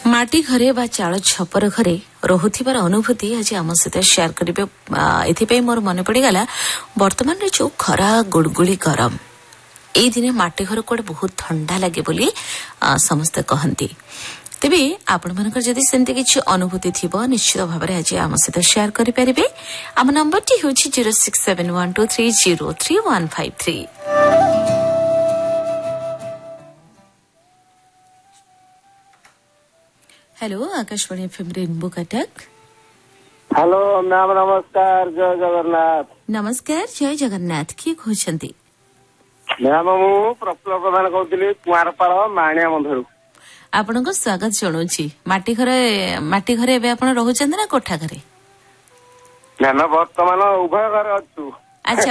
माटी घरे बा चाल छपर घरे रहुथिबार अनुभूति आज आम सहित शेयर करेंगे। एथि मोर मन पड़गला वर्तमान जो खरा गुड़गुड़ी गरम एई दिने माटी घर कोड़े बहुत ठंडा लगे बोली समस्ते कहती। तेबे आपण मानकर जदि सेमती किछि अनुभूति थिबो निश्चित भाव में आज आम सहित शेयर करि परिबे। आम नंबर टी होछि 067123033153। Hello Akashvani FM rainbow Cuttack. Hello ma'am नमस्कार जय जगन्नाथ। नमस्कार जय जगन्नाथ किए कहते मैम मु प्रफुल्ल प्रधान कहती कुआरपाड़ माणिया बंधु। आपण स्वागत जनाऊँगी। माटी घरे एबे आपण रहुचंदी ना कोठा घरे? मैम वर्तमान उभय घर अच्छु। अच्छा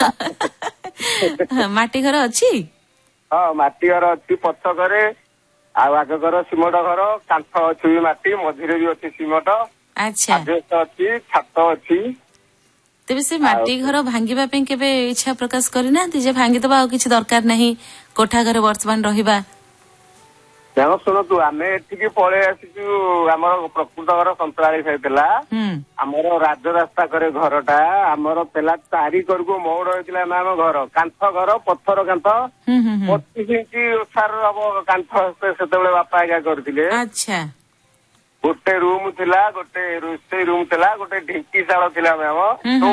माटी घर अच्छी? हाँ माटी घर अच्छी पछ घरे आग घर सिमट घर कांथ अच्छी माटी मझिरे भी अच्छी सिमट। अच्छा अच्छी छात अच्छी। तेबे से माटी घर भांगिबा पे केबे इच्छा प्रकाश करना जे भांगिदबा आ किछि दरकार नहीं कोठा घर वर्तमान रहिबा? मैम शुणु आम एठिकी पलि आसीचु आमर प्रकृत घर 47 होता आमर राजरास्ता करे घरटा आमर पेला 4 करको मौड़ होता मैम घर कांथ घर पत्थर कांथ 25 इंच ओसार हम कांथ से बापा आज्ञा करथिले। अच्छा गोटे रूम थिला गोटे रोषेई रूम थिला गोटे ढिंकी शाल थिला मैम।